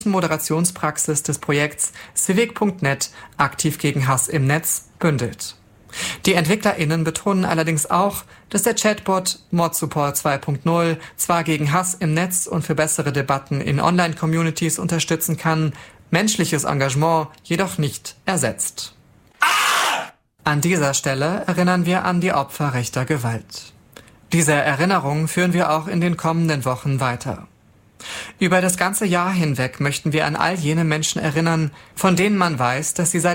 Moderationspraxis des Projekts Civic.net aktiv gegen Hass im Netz bündelt. Die EntwicklerInnen betonen allerdings auch, dass der Chatbot ModSupport 2.0 zwar gegen Hass im Netz und für bessere Debatten in Online-Communities unterstützen kann, menschliches Engagement jedoch nicht ersetzt. An dieser Stelle erinnern wir an die Opfer rechter Gewalt. Diese Erinnerung führen wir auch in den kommenden Wochen weiter. Über das ganze Jahr hinweg möchten wir an all jene Menschen erinnern, von denen man weiß, dass sie seit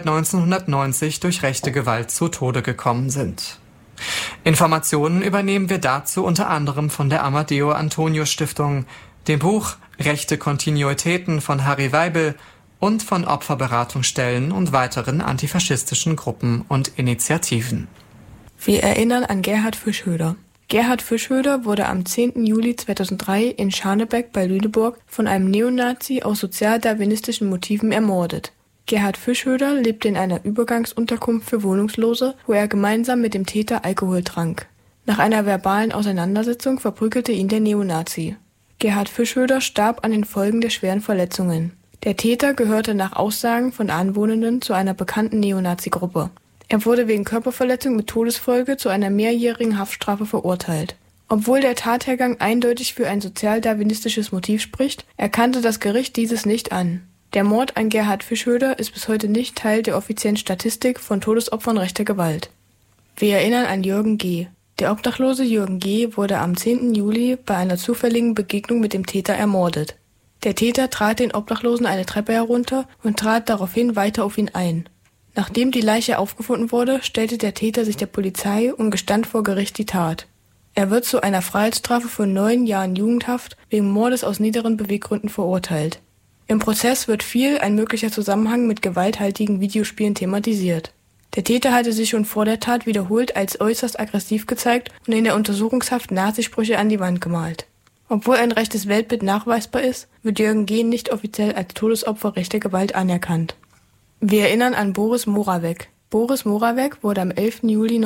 1990 durch rechte Gewalt zu Tode gekommen sind. Informationen übernehmen wir dazu unter anderem von der Amadeo Antonio Stiftung, dem Buch Rechte Kontinuitäten von Harry Weibel und von Opferberatungsstellen und weiteren antifaschistischen Gruppen und Initiativen. Wir erinnern an Gerhard Fischhöder. Gerhard Fischhöder wurde am 10. Juli 2003 in Scharnebeck bei Lüneburg von einem Neonazi aus sozialdarwinistischen Motiven ermordet. Gerhard Fischhöder lebte in einer Übergangsunterkunft für Wohnungslose, wo er gemeinsam mit dem Täter Alkohol trank. Nach einer verbalen Auseinandersetzung verprügelte ihn der Neonazi. Gerhard Fischhöder starb an den Folgen der schweren Verletzungen. Der Täter gehörte nach Aussagen von Anwohnenden zu einer bekannten Neonazi-Gruppe. Er wurde wegen Körperverletzung mit Todesfolge zu einer mehrjährigen Haftstrafe verurteilt. Obwohl der Tathergang eindeutig für ein sozialdarwinistisches Motiv spricht, erkannte das Gericht dieses nicht an. Der Mord an Gerhard Fischhöder ist bis heute nicht Teil der offiziellen Statistik von Todesopfern rechter Gewalt. Wir erinnern an Jürgen G. Der obdachlose Jürgen G. wurde am 10. Juli bei einer zufälligen Begegnung mit dem Täter ermordet. Der Täter trat den Obdachlosen eine Treppe herunter und trat daraufhin weiter auf ihn ein. Nachdem die Leiche aufgefunden wurde, stellte der Täter sich der Polizei und gestand vor Gericht die Tat. Er wird zu einer Freiheitsstrafe von 9 Jahren Jugendhaft wegen Mordes aus niederen Beweggründen verurteilt. Im Prozess wird viel ein möglicher Zusammenhang mit gewalthaltigen Videospielen thematisiert. Der Täter hatte sich schon vor der Tat wiederholt als äußerst aggressiv gezeigt und in der Untersuchungshaft Nazisprüche an die Wand gemalt. Obwohl ein rechtes Weltbild nachweisbar ist, wird Jürgen G. nicht offiziell als Todesopfer rechter Gewalt anerkannt. Wir erinnern an Boris Moravec. Boris Moravec wurde am 11. Juli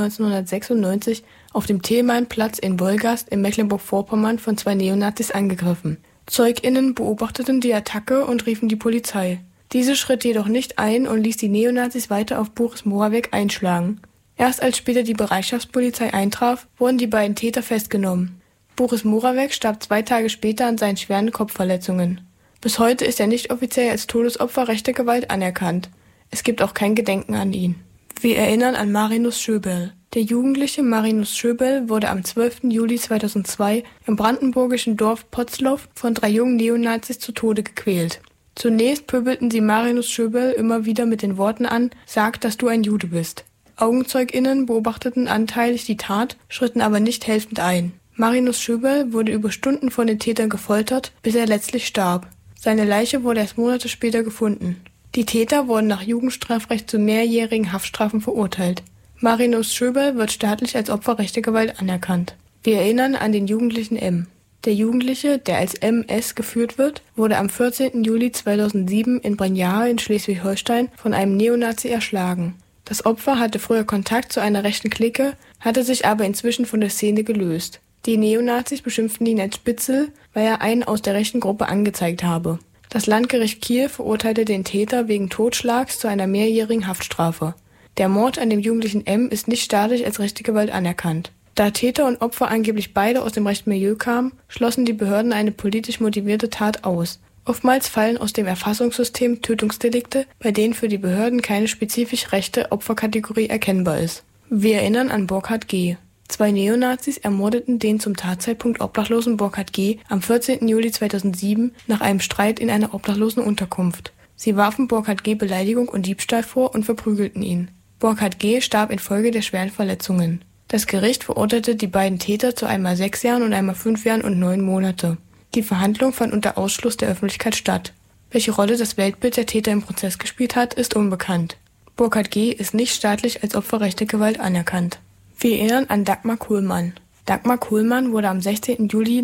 1996 auf dem Thälmannplatz in Wolgast in Mecklenburg-Vorpommern von 2 Neonazis angegriffen. ZeugInnen beobachteten die Attacke und riefen die Polizei. Diese schritt jedoch nicht ein und ließ die Neonazis weiter auf Boris Moravec einschlagen. Erst als später die Bereitschaftspolizei eintraf, wurden die beiden Täter festgenommen. Boris Moravec starb 2 Tage später an seinen schweren Kopfverletzungen. Bis heute ist er nicht offiziell als Todesopfer rechter Gewalt anerkannt. Es gibt auch kein Gedenken an ihn. Wir erinnern an Marinus Schöberl. Der jugendliche Marinus Schöberl wurde am 12. Juli 2002 im brandenburgischen Dorf Potzlow von 3 jungen Neonazis zu Tode gequält. Zunächst pöbelten sie Marinus Schöberl immer wieder mit den Worten an: Sag, dass du ein Jude bist. AugenzeugInnen beobachteten anteilig die Tat, schritten aber nicht helfend ein. Marinus Schöberl wurde über Stunden von den Tätern gefoltert, bis er letztlich starb. Seine Leiche wurde erst Monate später gefunden. Die Täter wurden nach Jugendstrafrecht zu mehrjährigen Haftstrafen verurteilt. Marinus Schöberl wird staatlich als Opfer rechter Gewalt anerkannt. Wir erinnern an den Jugendlichen M. Der Jugendliche, der als MS geführt wird, wurde am 14. Juli 2007 in Brennjahr in Schleswig-Holstein von einem Neonazi erschlagen. Das Opfer hatte früher Kontakt zu einer rechten Clique, hatte sich aber inzwischen von der Szene gelöst. Die Neonazis beschimpften ihn als Spitzel, weil er einen aus der rechten Gruppe angezeigt habe. Das Landgericht Kiel verurteilte den Täter wegen Totschlags zu einer mehrjährigen Haftstrafe. Der Mord an dem jugendlichen M ist nicht staatlich als rechte Gewalt anerkannt. Da Täter und Opfer angeblich beide aus dem rechten Milieu kamen, schlossen die Behörden eine politisch motivierte Tat aus. Oftmals fallen aus dem Erfassungssystem Tötungsdelikte, bei denen für die Behörden keine spezifisch rechte Opferkategorie erkennbar ist. Wir erinnern an Burkhard G. 2 Neonazis ermordeten den zum Tatzeitpunkt obdachlosen Burkhard G. am 14. Juli 2007 nach einem Streit in einer obdachlosen Unterkunft. Sie warfen Burkhard G. Beleidigung und Diebstahl vor und verprügelten ihn. Burkhard G. starb infolge der schweren Verletzungen. Das Gericht verurteilte die beiden Täter zu einmal 6 Jahren und einmal 5 Jahren und 9 Monate. Die Verhandlung fand unter Ausschluss der Öffentlichkeit statt. Welche Rolle das Weltbild der Täter im Prozess gespielt hat, ist unbekannt. Burkhard G. ist nicht staatlich als Opfer rechter Gewalt anerkannt. Wir erinnern an Dagmar Kuhlmann. Dagmar Kuhlmann wurde am 16. Juli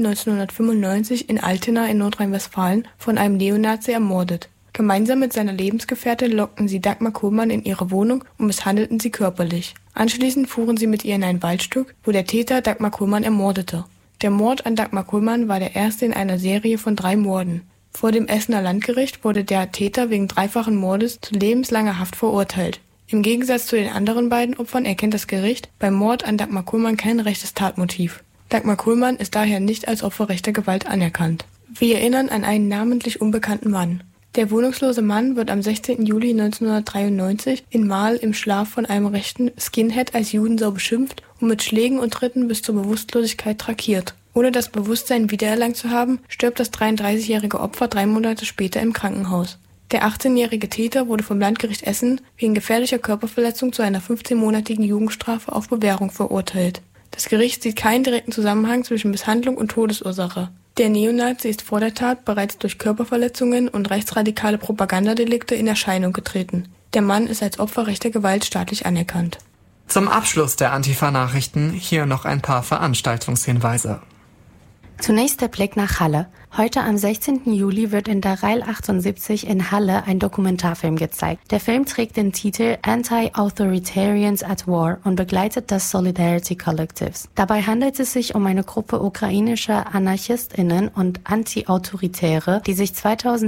1995 in Altena in Nordrhein-Westfalen von einem Neonazi ermordet. Gemeinsam mit seiner Lebensgefährtin lockten sie Dagmar Kuhlmann in ihre Wohnung und misshandelten sie körperlich. Anschließend fuhren sie mit ihr in ein Waldstück, wo der Täter Dagmar Kuhlmann ermordete. Der Mord an Dagmar Kuhlmann war der erste in einer Serie von 3 Morden. Vor dem Essener Landgericht wurde der Täter wegen dreifachen Mordes zu lebenslanger Haft verurteilt. Im Gegensatz zu den anderen beiden Opfern erkennt das Gericht beim Mord an Dagmar Kullmann kein rechtes Tatmotiv. Dagmar Kullmann ist daher nicht als Opfer rechter Gewalt anerkannt. Wir erinnern an einen namentlich unbekannten Mann. Der wohnungslose Mann wird am 16. Juli 1993 in Marl im Schlaf von einem rechten Skinhead als Judensau beschimpft und mit Schlägen und Tritten bis zur Bewusstlosigkeit traktiert. Ohne das Bewusstsein wiedererlangt zu haben, stirbt das 33-jährige Opfer 3 Monate später im Krankenhaus. Der 18-jährige Täter wurde vom Landgericht Essen wegen gefährlicher Körperverletzung zu einer 15-monatigen Jugendstrafe auf Bewährung verurteilt. Das Gericht sieht keinen direkten Zusammenhang zwischen Misshandlung und Todesursache. Der Neonazi ist vor der Tat bereits durch Körperverletzungen und rechtsradikale Propagandadelikte in Erscheinung getreten. Der Mann ist als Opfer rechter Gewalt staatlich anerkannt. Zum Abschluss der Antifa-Nachrichten hier noch ein paar Veranstaltungshinweise. Zunächst der Blick nach Halle. Heute am 16. Juli wird in der Reil 78 in Halle ein Dokumentarfilm gezeigt. Der Film trägt den Titel Anti-Authoritarians at War und begleitet das Solidarity Collectives. Dabei handelt es sich um eine Gruppe ukrainischer AnarchistInnen und Anti-Autoritäre, die sich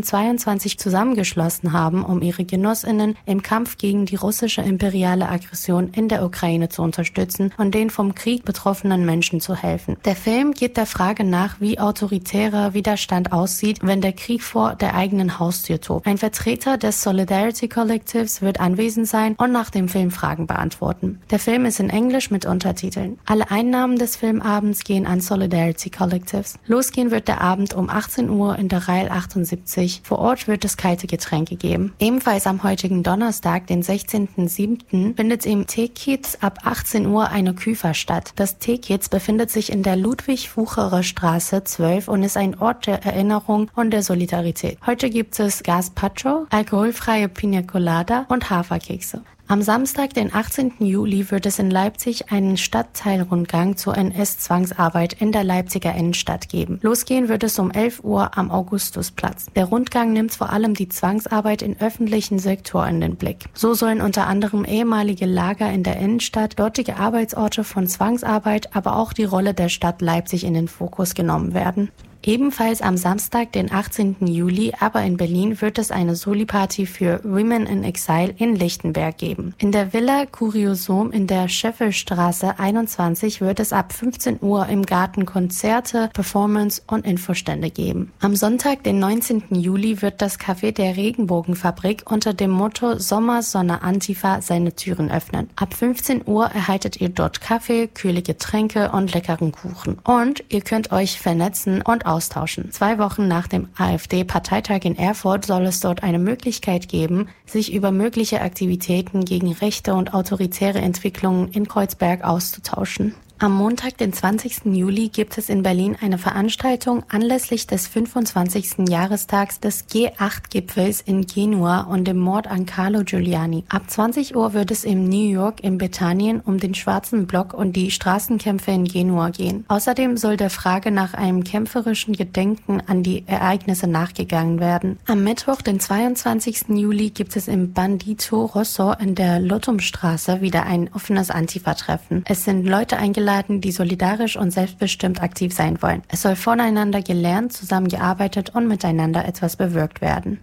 2022 zusammengeschlossen haben, um ihre GenossInnen im Kampf gegen die russische imperiale Aggression in der Ukraine zu unterstützen und den vom Krieg betroffenen Menschen zu helfen. Der Film geht der Frage nach, wie autoritärer Widerstand aussieht, wenn der Krieg vor der eigenen Haustür tobt. Ein Vertreter des Solidarity Collectives wird anwesend sein und nach dem Film Fragen beantworten. Der Film ist in Englisch mit Untertiteln. Alle Einnahmen des Filmabends gehen an Solidarity Collectives. Losgehen wird der Abend um 18 Uhr in der Reil 78. Vor Ort wird es kalte Getränke geben. Ebenfalls am heutigen Donnerstag, den 16.07., findet im Tekiez ab 18 Uhr eine Küfer statt. Das Tekiez befindet sich in der Ludwig-Wucherer Straße 12 und ist ein Ort der Erinnerung und der Solidarität. Heute gibt es Gazpacho, alkoholfreie Piña Colada und Haferkekse. Am Samstag, den 18. Juli, wird es in Leipzig einen Stadtteilrundgang zur NS-Zwangsarbeit in der Leipziger Innenstadt geben. Losgehen wird es um 11 Uhr am Augustusplatz. Der Rundgang nimmt vor allem die Zwangsarbeit im öffentlichen Sektor in den Blick. So sollen unter anderem ehemalige Lager in der Innenstadt, dortige Arbeitsorte von Zwangsarbeit, aber auch die Rolle der Stadt Leipzig in den Fokus genommen werden. Ebenfalls am Samstag, den 18. Juli, aber in Berlin, wird es eine Soli-Party für Women in Exile in Lichtenberg geben. In der Villa Kuriosom in der Scheffelstraße 21 wird es ab 15 Uhr im Garten Konzerte, Performance und Infostände geben. Am Sonntag, den 19. Juli, wird das Café der Regenbogenfabrik unter dem Motto Sommer, Sonne, Antifa seine Türen öffnen. Ab 15 Uhr erhaltet ihr dort Kaffee, kühle Getränke und leckeren Kuchen. Und ihr könnt euch vernetzen und austauschen. 2 Wochen nach dem AfD-Parteitag in Erfurt soll es dort eine Möglichkeit geben, sich über mögliche Aktivitäten gegen rechte und autoritäre Entwicklungen in Kreuzberg auszutauschen. Am Montag, den 20. Juli, gibt es in Berlin eine Veranstaltung anlässlich des 25. Jahrestags des G8-Gipfels in Genua und dem Mord an Carlo Giuliani. Ab 20 Uhr wird es in New York in Bethanien um den Schwarzen Block und die Straßenkämpfe in Genua gehen. Außerdem soll der Frage nach einem kämpferischen Gedenken an die Ereignisse nachgegangen werden. Am Mittwoch, den 22. Juli, gibt es im Bandito Rosso in der Lottumstraße wieder ein offenes Antifa-Treffen. Es sind Leute eingeladen, die solidarisch und selbstbestimmt aktiv sein wollen. Es soll voneinander gelernt, zusammengearbeitet und miteinander etwas bewirkt werden.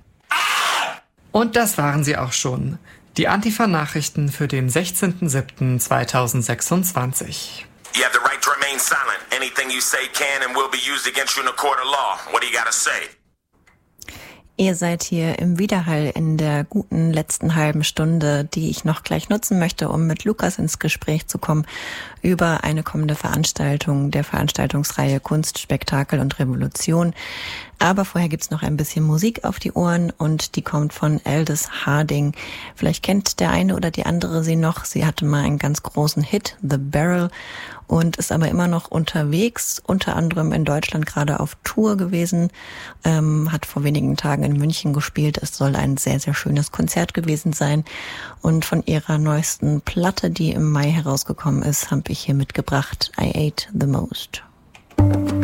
Und das waren sie auch schon. Die Antifa-Nachrichten für den 16.07.2026. You have the right to remain silent. Anything you say can and will be used against you in a court of law. What do you gotta say? Ihr seid hier im Widerhall in der guten letzten halben Stunde, die ich noch gleich nutzen möchte, um mit Lukas ins Gespräch zu kommen über eine kommende Veranstaltung der Veranstaltungsreihe Kunst, Spektakel und Revolution. Aber vorher gibt's noch ein bisschen Musik auf die Ohren und die kommt von Aldous Harding. Vielleicht kennt der eine oder die andere sie noch. Sie hatte mal einen ganz großen Hit, The Barrel, und ist aber immer noch unterwegs, unter anderem in Deutschland gerade auf Tour gewesen, hat vor wenigen Tagen in München gespielt. Es soll ein sehr, sehr schönes Konzert gewesen sein. Und von ihrer neuesten Platte, die im Mai herausgekommen ist, habe ich hier mitgebracht I Ate the Most.